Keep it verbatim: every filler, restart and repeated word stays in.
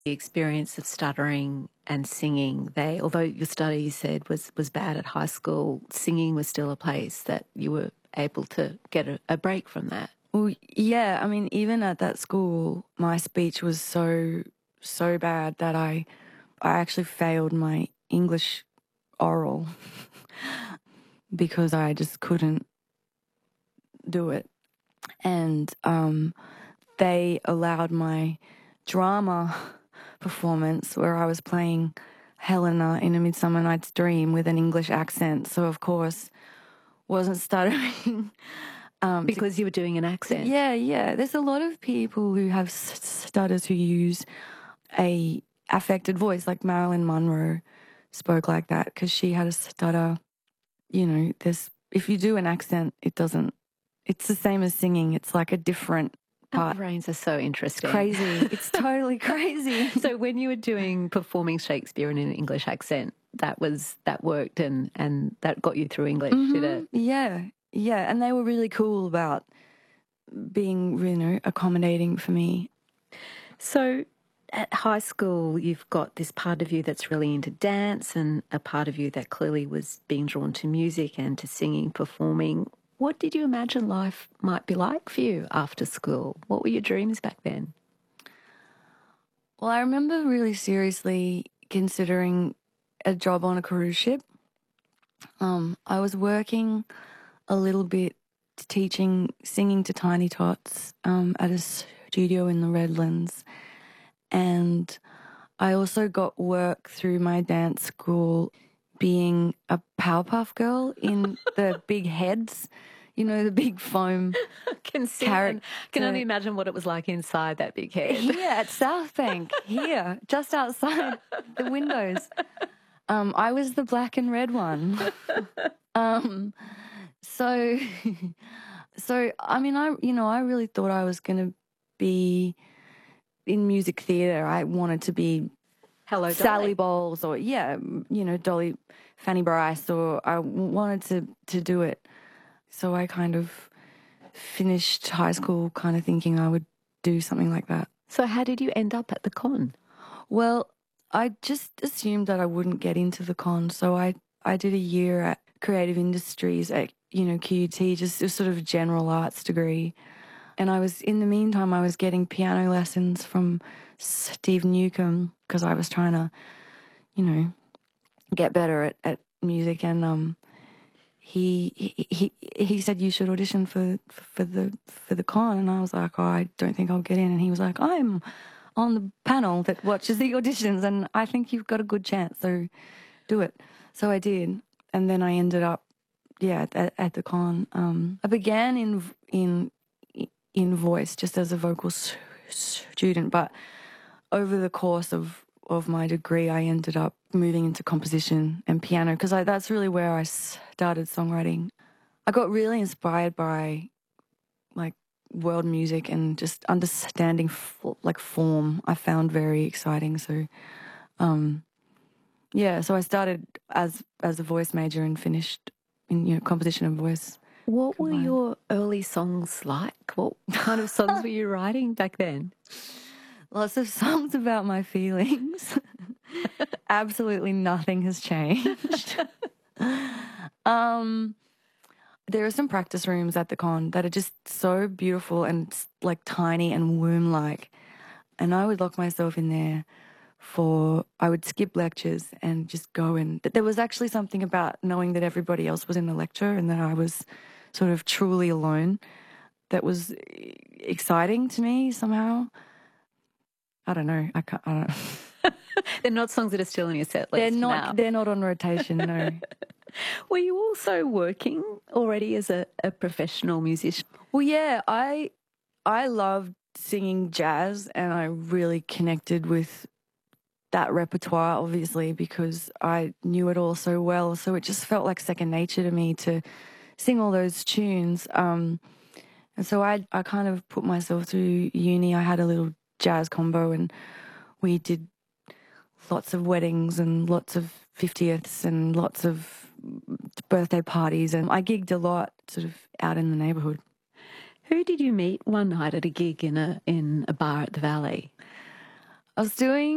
The experience of stuttering and singing, they, although your study you said was, was bad at high school, singing was still a place that you were able to get a, a break from that. Well, yeah, I mean, even at that school, my speech was so, so bad that I, I actually failed my English oral because I just couldn't do it. And um, they allowed my drama performance where I was playing Helena in A Midsummer Night's Dream with an English accent. So, of course, wasn't stuttering. um, because to, you were doing an accent. Yeah, yeah. There's a lot of people who have stutters who use a affected voice, like Marilyn Monroe spoke like that because she had a stutter. You know, there's if you do an accent, it doesn't, it's the same as singing. It's like a different part. Our brains are so interesting. It's crazy. It's totally crazy. So when you were doing, performing Shakespeare in an English accent, that was, that worked and, and that got you through English, mm-hmm. did it? Yeah, yeah. And they were really cool about being, you know, accommodating for me. So at high school, you've got this part of you that's really into dance and a part of you that clearly was being drawn to music and to singing, performing. What did you imagine life might be like for you after school? What were your dreams back then? Well, I remember really seriously considering a job on a cruise ship. Um, I was working a little bit teaching singing to tiny tots um, at a studio in the Redlands. And I also got work through my dance school being a Powerpuff Girl in the big heads, you know, the big foam can see character. Can only imagine what it was like inside that big head. Here at South Bank, here, just outside the windows. Um, I was the black and red one. um, so, so I mean, I you know, I really thought I was going to be in music theatre. I wanted to be Hello, Sally Dolly. Bowles or, yeah, you know, Dolly, Fanny Bryce, or I wanted to, to do it. So I kind of finished high school kind of thinking I would do something like that. So how did you end up at the con? Well, I just assumed that I wouldn't get into the con. So I, I did a year at Creative Industries at, you know, Q U T, just a sort of general arts degree. And I was, in the meantime, I was getting piano lessons from Steve Newcomb because I was trying to, you know, get better at, at music. And um, he, he he he said, you should audition for for the for the con. And I was like, oh, I don't think I'll get in. And he was like, I'm on the panel that watches the auditions, and I think you've got a good chance, so do it. So I did, and then I ended up, yeah, at, at the con. Um, I began in in in voice just as a vocal s- student, but over the course of, of my degree, I ended up moving into composition and piano because that's really where I started songwriting. I got really inspired by like world music and just understanding f- like form. I found very exciting. So, um, yeah, so I started as as a voice major and finished in, you know, composition and voice. What combined. Were your early songs like? What kind of songs were you writing back then? Lots of songs about my feelings. Absolutely nothing has changed. um, there are some practice rooms at the con that are just so beautiful and like tiny and womb-like. And I would lock myself in there for, I would skip lectures and just go in. There was actually something about knowing that everybody else was in the lecture and that I was sort of truly alone that was exciting to me somehow. I don't know. I can't. I don't. They're not songs that are still in your set list. They're not. Now. They're not on rotation. No. Were you also working already as a, a professional musician? Well, yeah. I I loved singing jazz, and I really connected with that repertoire, obviously, because I knew it all so well. So it just felt like second nature to me to sing all those tunes. Um, and so I I kind of put myself through uni. I had a little jazz combo, and we did lots of weddings and lots of fiftieths and lots of birthday parties, and I gigged a lot sort of out in the neighbourhood. Who did you meet one night at a gig in a in a bar at the Valley? I was doing